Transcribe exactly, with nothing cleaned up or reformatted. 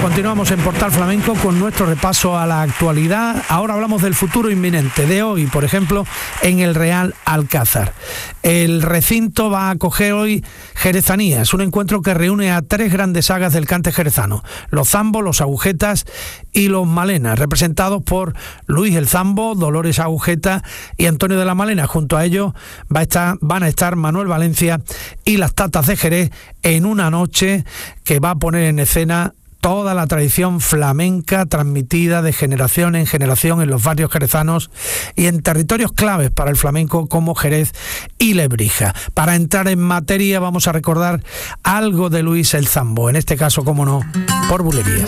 Continuamos en Portal Flamenco con nuestro repaso a la actualidad. Ahora hablamos del futuro inminente de hoy, por ejemplo, en el Real Alcázar. El recinto va a acoger hoy Jerezanías, un encuentro que reúne a tres grandes sagas del cante jerezano: los zambos, los agujetas y los malenas, representados por Luis el Zambo, Dolores Agujeta y Antonio de la Malena. Junto a ellos va a estar, van a estar Manuel Valencia y las Tatas de Jerez en una noche que va a poner en escena toda la tradición flamenca transmitida de generación en generación en los barrios jerezanos y en territorios claves para el flamenco como Jerez y Lebrija. Para entrar en materia vamos a recordar algo de Luis el Zambo, en este caso, como no, por bulerías.